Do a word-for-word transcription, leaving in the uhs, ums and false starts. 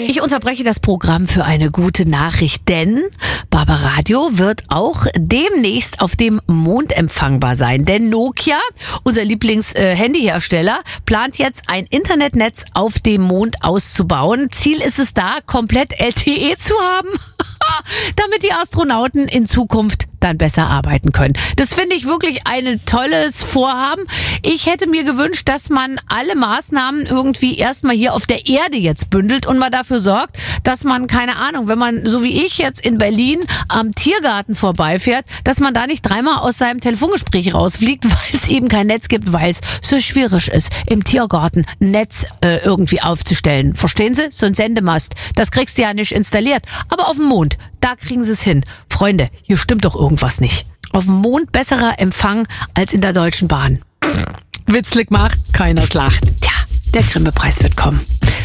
Ich unterbreche das Programm für eine gute Nachricht, denn Barbaradio wird auch demnächst auf dem Mond empfangbar sein. Denn Nokia, unser Lieblings-Handyhersteller, plant jetzt ein Internetnetz auf dem Mond auszubauen. Ziel ist es da, komplett L T E zu haben, damit die Astronauten in Zukunft dann besser arbeiten können. Das finde ich wirklich ein tolles Vorhaben. Ich hätte mir gewünscht, dass man alle Maßnahmen irgendwie erstmal hier auf der Erde jetzt bündelt und mal dafür sorgt, dass man, keine Ahnung, wenn man so wie ich jetzt in Berlin am Tiergarten vorbeifährt, dass man da nicht dreimal aus seinem Telefongespräch rausfliegt, weil es eben kein Netz gibt, weil es so schwierig ist, im Tiergarten ein Netz äh, irgendwie aufzustellen. Verstehen Sie? So ein Sendemast. Das kriegst du ja nicht installiert. Aber auf dem Mond, da kriegen Sie es hin. Freunde, hier stimmt doch irgendwas nicht. Auf dem Mond besserer Empfang als in der Deutschen Bahn. Witzlig macht, keiner lacht. Tja, der Grimme-Preis wird kommen.